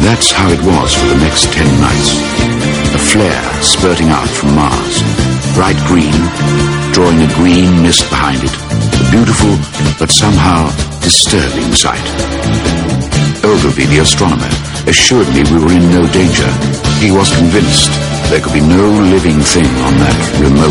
That's how it was for the next 10 nights. A flare spurting out from Mars, bright green, drawing a green mist behind it. A beautiful, but somehow disturbing sight. Ogilvy, the astronomer, assured me we were in no danger. He was convinced there could be no living thing on that remote